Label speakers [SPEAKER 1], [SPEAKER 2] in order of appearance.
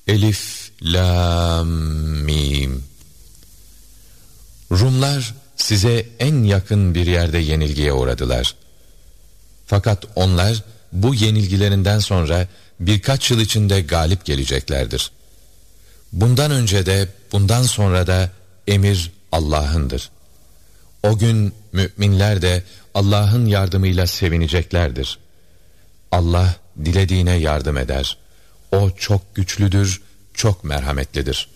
[SPEAKER 1] Elif, Lam, Mim. Rumlar size en yakın bir yerde yenilgiye uğradılar. Fakat onlar bu yenilgilerinden sonra birkaç yıl içinde galip geleceklerdir. Bundan önce de bundan sonra da emir Allah'ındır. O gün müminler de Allah'ın yardımıyla sevineceklerdir. Allah dilediğine yardım eder. O çok güçlüdür, çok merhametlidir.